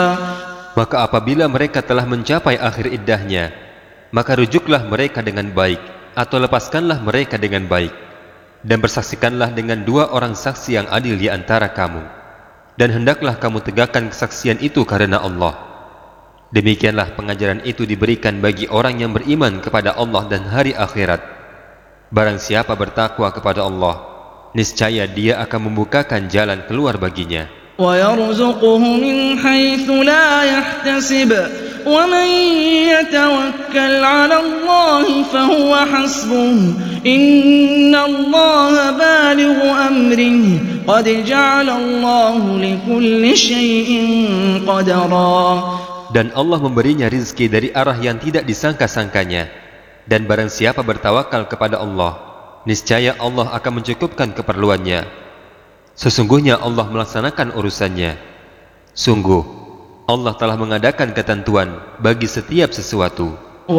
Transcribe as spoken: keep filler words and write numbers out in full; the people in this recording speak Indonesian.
Maka apabila mereka telah mencapai akhir iddahnya, maka rujuklah mereka dengan baik, atau lepaskanlah mereka dengan baik, dan bersaksikanlah dengan dua orang saksi yang adil di antara kamu, dan hendaklah kamu tegakkan kesaksian itu karena Allah. Demikianlah pengajaran itu diberikan bagi orang yang beriman kepada Allah dan hari akhirat. Barang siapa bertakwa kepada Allah, niscaya dia akan membukakan jalan keluar baginya. وَيَرْزُقْهُ مِنْ حَيْثُ لَا يَحْتَسِبُ وَمَنْ يَتَوَكَّلْ عَلَى اللَّهِ فَهُوَ حَسْبُهُ إِنَّ اللَّهَ بَالِغُ أَمْرِهِ قَدْ جَعَلَ اللَّهُ لِكُلِّ شَيْءٍ قَدْرًا. Dan Allah memberinya rizki dari arah yang tidak disangka-sangkanya. Dan barang siapa bertawakal kepada Allah, niscaya Allah akan mencukupkan keperluannya. Sesungguhnya Allah melaksanakan urusannya. Sungguh, Allah telah mengadakan ketentuan bagi setiap sesuatu.